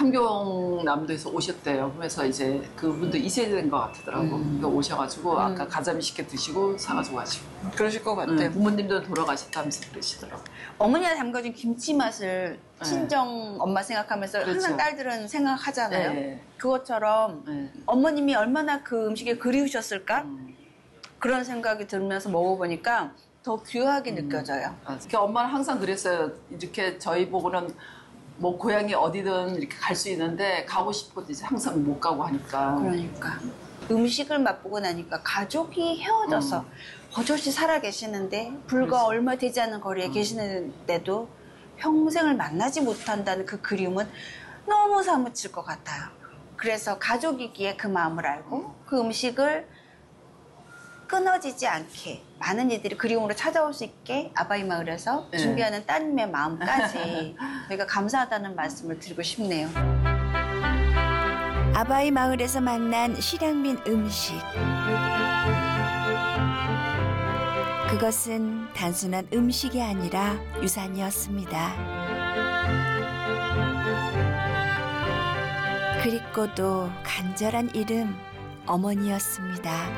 함경남도에서 오셨대요. 그래서 이제 그분도 이세대인 것 같더라고. 그러니까 오셔가지고 아까 가자미 식혜 드시고 사가지고 가시고. 그러실 것 같아요. 부모님도 돌아가셨다면서 그러시더라고. 어머니가 담가준 김치 맛을 친정 엄마 생각하면서 그렇죠. 항상 딸들은 생각하잖아요. 네. 그것처럼 네. 어머님이 얼마나 그 음식이 그리우셨을까? 그런 생각이 들면서 먹어보니까 더 귀하게 느껴져요. 그러니까 엄마는 항상 그랬어요. 이렇게 저희 보고는 뭐 고향이 어디든 이렇게 갈 수 있는데 가고 싶어도 이제 항상 못 가고 하니까. 그러니까 음식을 맛보고 나니까 가족이 헤어져서 버젓이 살아 계시는데 불과 그렇지. 얼마 되지 않은 거리에 계시는데도 평생을 만나지 못한다는 그 그리움은 너무 사무칠 것 같아요. 그래서 가족이기에 그 마음을 알고 그 음식을 끊어지지 않게 많은 이들이 그리움으로 찾아올 수 있게 아바이 마을에서 네. 준비하는 따님의 마음까지 저희가 감사하다는 말씀을 드리고 싶네요. 아바이 마을에서 만난 실향민 음식. 그것은 단순한 음식이 아니라 유산이었습니다. 그립고도 간절한 이름 어머니였습니다.